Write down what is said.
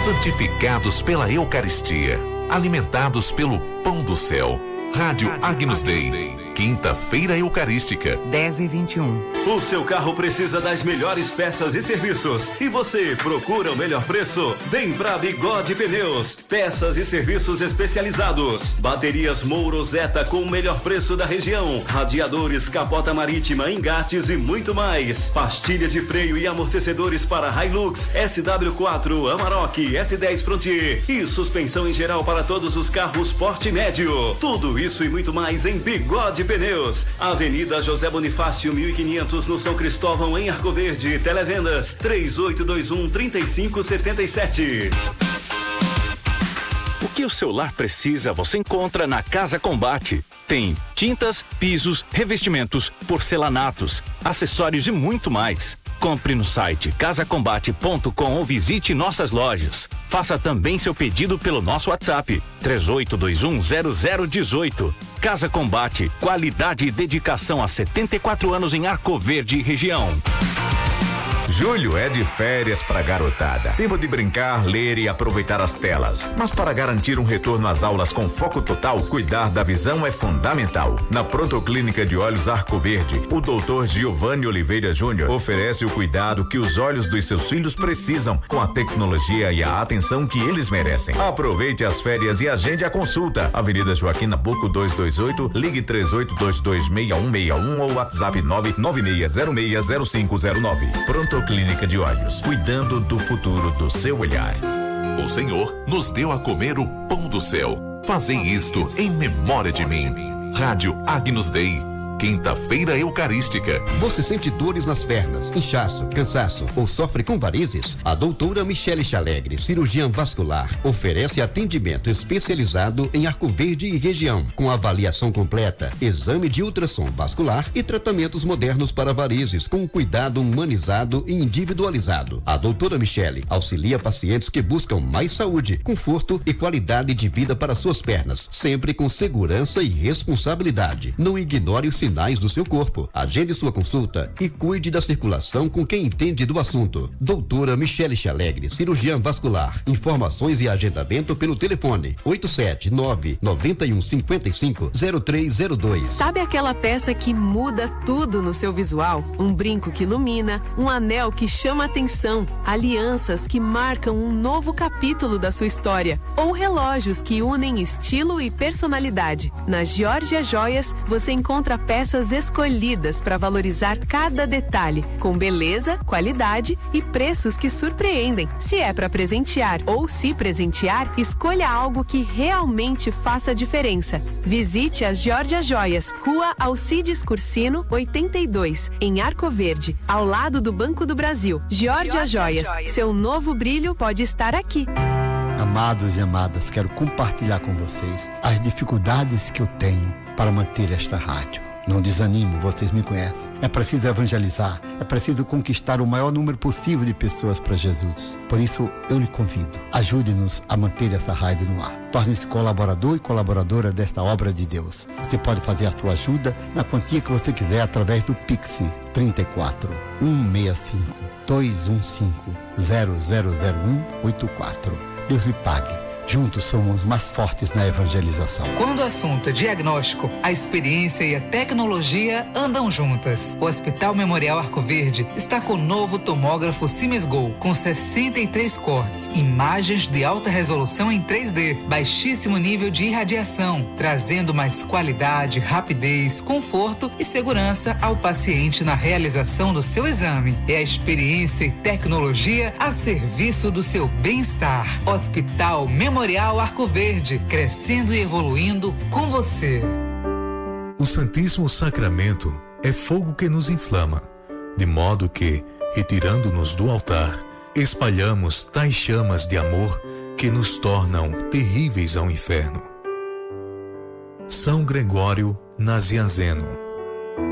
santificados pela Eucaristia, alimentados pelo pão do céu. Rádio Agnus Dei, quinta-feira eucarística, 10h21. O seu carro precisa das melhores peças e serviços e você procura o melhor preço? Vem pra Bigode Pneus, peças e serviços especializados, baterias Mouro Zeta com o melhor preço da região, radiadores, capota marítima, engates e muito mais, pastilha de freio e amortecedores para Hilux, SW4, Amarok, S10 Frontier e suspensão em geral para todos os carros porte médio. Tudo isso e muito mais em Bigode Pneus, Avenida José Bonifácio 1500 no São Cristóvão em Arco Verde. Televendas 3821-3577. O que o seu lar precisa você encontra na Casa Combate. Tem tintas, pisos, revestimentos, porcelanatos, acessórios e muito mais. Compre no site casacombate.com ou visite nossas lojas. Faça também seu pedido pelo nosso WhatsApp 38210018. Casa Combate, qualidade e dedicação há 74 anos em Arco Verde e região. Julho é de férias para garotada. Tempo de brincar, ler e aproveitar as telas. Mas para garantir um retorno às aulas com foco total, cuidar da visão é fundamental. Na Pronto Clínica de Olhos Arco Verde, o Dr. Giovanni Oliveira Júnior oferece o cuidado que os olhos dos seus filhos precisam, com a tecnologia e a atenção que eles merecem. Aproveite as férias e agende a consulta. Avenida Joaquim Nabuco 228, ligue 38226161 ou WhatsApp 996060509. Pronto Clínica de Olhos, cuidando do futuro do seu olhar. O Senhor nos deu a comer o pão do céu. Fazei isto em memória de mim. Rádio Agnus Dei, quinta-feira eucarística. Você sente dores nas pernas, inchaço, cansaço ou sofre com varizes? A doutora Michele Chalegre, cirurgiã vascular, oferece atendimento especializado em Arco Verde e região, com avaliação completa, exame de ultrassom vascular e tratamentos modernos para varizes, com cuidado humanizado e individualizado. A doutora Michele auxilia pacientes que buscam mais saúde, conforto e qualidade de vida para suas pernas, sempre com segurança e responsabilidade. Não ignore os sinais do seu corpo. Agende sua consulta e cuide da circulação com quem entende do assunto. Doutora Michele Chalegre, cirurgiã vascular. Informações e agendamento pelo telefone 879-9155-0302. Sabe aquela peça que muda tudo no seu visual? Um brinco que ilumina, um anel que chama atenção, alianças que marcam um novo capítulo da sua história, ou relógios que unem estilo e personalidade. Na Georgia Joias, você encontra peças escolhidas para valorizar cada detalhe, com beleza, qualidade e preços que surpreendem. Se é para presentear ou se presentear, escolha algo que realmente faça diferença. Visite as Georgia Joias, Rua Alcides Cursino, 82, em Arco Verde, ao lado do Banco do Brasil. Georgia Joias, seu novo brilho pode estar aqui. Amados e amadas, quero compartilhar com vocês as dificuldades que eu tenho para manter esta rádio. Não desanimo, vocês me conhecem. É preciso evangelizar, é preciso conquistar o maior número possível de pessoas para Jesus. Por isso, eu lhe convido, ajude-nos a manter essa rádio no ar. Torne-se colaborador e colaboradora desta obra de Deus. Você pode fazer a sua ajuda na quantia que você quiser através do Pix 34 165 215 000184. Deus lhe pague. Juntos somos mais fortes na evangelização. Quando o assunto é diagnóstico, a experiência e a tecnologia andam juntas. O Hospital Memorial Arco Verde está com o novo tomógrafo Siemens Go, com 63 cortes, imagens de alta resolução em 3D, baixíssimo nível de irradiação, trazendo mais qualidade, rapidez, conforto e segurança ao paciente na realização do seu exame. É a experiência e tecnologia a serviço do seu bem-estar. Hospital Memorial Arco Verde, crescendo e evoluindo com você. O Santíssimo Sacramento é fogo que nos inflama, de modo que, retirando-nos do altar, espalhamos tais chamas de amor que nos tornam terríveis ao inferno. São Gregório Nazianzeno.